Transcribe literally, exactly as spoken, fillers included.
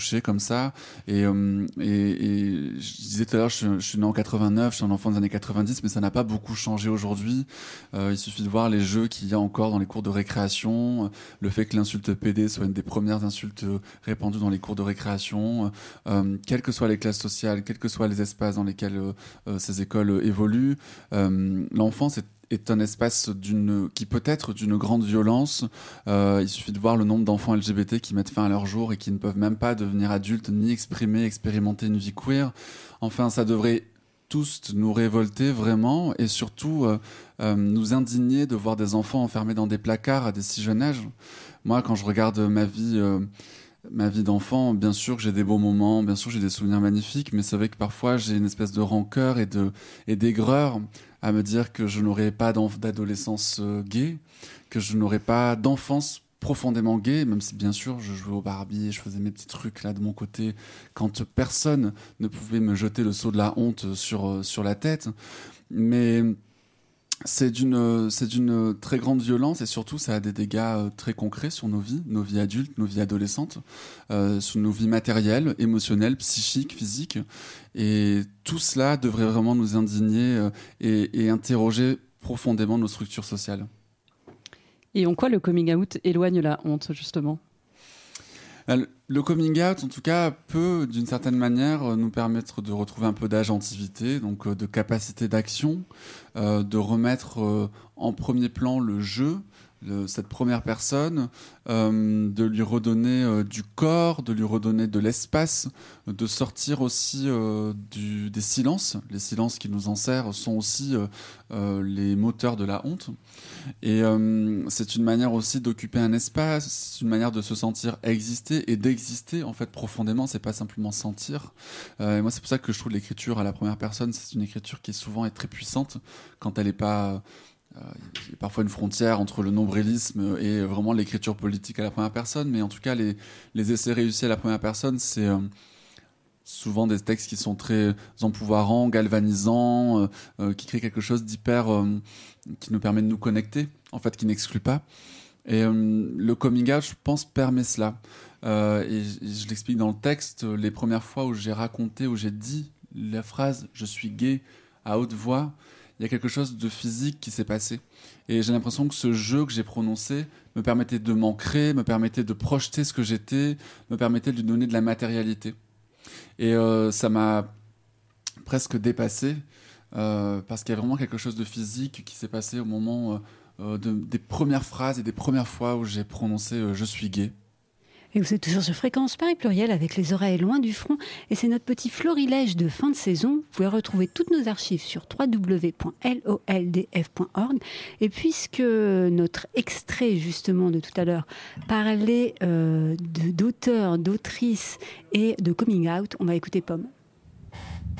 comme ça et, euh, et, et je disais tout à l'heure je, je suis né en quatre-vingt-neuf, je suis un enfant des années quatre-vingt-dix, mais ça n'a pas beaucoup changé aujourd'hui. Euh, il suffit de voir les jeux qu'il y a encore dans les cours de récréation, le fait que l'insulte pédé soit une des premières insultes répandues dans les cours de récréation, euh, quelles que soient les classes sociales, quels que soient les espaces dans lesquels euh, ces écoles évoluent, euh, l'enfance est est un espace d'une, qui peut être d'une grande violence. Euh, il suffit de voir le nombre d'enfants L G B T qui mettent fin à leur jour et qui ne peuvent même pas devenir adultes, ni exprimer, expérimenter une vie queer. Enfin, ça devrait tous nous révolter vraiment et surtout euh, euh, nous indigner de voir des enfants enfermés dans des placards à des si jeunes âges. Moi, quand je regarde ma vie... Euh, ma vie d'enfant, bien sûr que j'ai des beaux moments, bien sûr que j'ai des souvenirs magnifiques, mais c'est vrai que parfois j'ai une espèce de rancœur et, de, et d'aigreur à me dire que je n'aurais pas d'adolescence euh, gay, que je n'aurais pas d'enfance profondément gay, même si bien sûr je jouais au Barbie et je faisais mes petits trucs là de mon côté quand personne ne pouvait me jeter le seau de la honte sur, sur la tête. Mais... C'est d'une, c'est d'une très grande violence et surtout ça a des dégâts très concrets sur nos vies, nos vies adultes, nos vies adolescentes, euh, sur nos vies matérielles, émotionnelles, psychiques, physiques. Et tout cela devrait vraiment nous indigner euh, et, et interroger profondément nos structures sociales. Et en quoi le coming out éloigne la honte, justement ? Le coming out, en tout cas, peut, d'une certaine manière, nous permettre de retrouver un peu d'agentivité, donc de capacité d'action, euh, de remettre euh, en premier plan le jeu, le, cette première personne, euh, de lui redonner euh, du corps, de lui redonner de l'espace, de sortir aussi euh, du, des silences. Les silences qui nous enserrent sont aussi euh, euh, les moteurs de la honte. Et euh, c'est une manière aussi d'occuper un espace, c'est une manière de se sentir exister et d'exister en fait profondément. C'est pas simplement sentir. Euh, et moi, c'est pour ça que je trouve l'écriture à la première personne, c'est une écriture qui est souvent est très puissante quand elle est pas. Euh, il y a parfois une frontière entre le nombrilisme et vraiment l'écriture politique à la première personne, mais en tout cas, les, les essais réussis à la première personne, c'est euh, souvent des textes qui sont très empouvoirants, galvanisants, euh, euh, qui créent quelque chose d'hyper... Euh, qui nous permet de nous connecter, en fait, qui n'exclut pas. Et euh, le coming out, je pense, permet cela. Euh, et je, je l'explique dans le texte, les premières fois où j'ai raconté, où j'ai dit la phrase « je suis gay » à haute voix, il y a quelque chose de physique qui s'est passé. Et j'ai l'impression que ce jeu que j'ai prononcé me permettait de m'ancrer, me permettait de projeter ce que j'étais, me permettait de lui donner de la matérialité. Et euh, ça m'a presque dépassé, euh, parce qu'il y a vraiment quelque chose de physique qui s'est passé au moment euh, de, des premières phrases et des premières fois où j'ai prononcé euh, « je suis gay ». Et vous êtes toujours sur Fréquence Paris Pluriel avec les oreilles loin du front. Et c'est notre petit florilège de fin de saison. Vous pouvez retrouver toutes nos archives sur w w w point loldf point org. Et puisque notre extrait justement de tout à l'heure parlait euh, de, d'auteurs, d'autrices et de coming out, on va écouter Pomme.